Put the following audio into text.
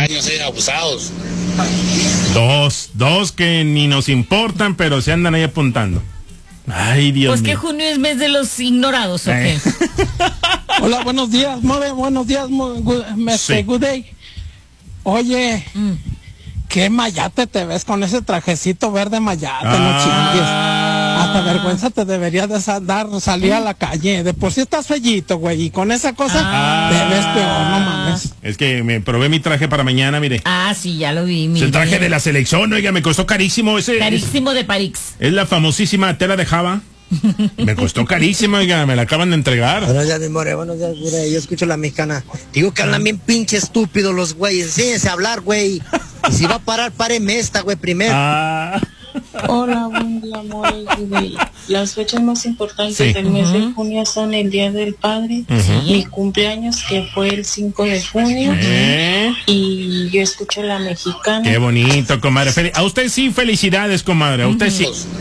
abusados. Dos que ni nos importan, pero se andan ahí apuntando. Ay, Dios mío. Pues que junio es mes de los ignorados, ¿o qué? Hola, buenos días, buenos días, Sí. good day. Oye, qué mayate te ves con ese trajecito verde mayate, no chingues. Hasta vergüenza te deberías de salir a la calle. De por sí estás fellito, güey, y con esa cosa te ves peor, no mames. Es que me probé mi traje para mañana, mire. Sí, ya lo vi, Es el traje de la selección, oiga, me costó carísimo ese. Carísimo de París. Es la famosísima tela de Java. Me costó carísimo, oiga, me la acaban de entregar. Buenos días, mi more, buenos días, güey. Yo escucho la mexicana. Digo que hablan bien pinche estúpidos los güeyes. Enséñense a hablar, güey. Y si va a parar, páreme esta, güey, primero. Hola, buen día, amores. Las fechas más importantes del mes de junio son el Día del Padre, mi cumpleaños, que fue el 5 de junio, y yo escucho la mexicana. Qué bonito, comadre. A usted sí, felicidades, comadre. A usted sí.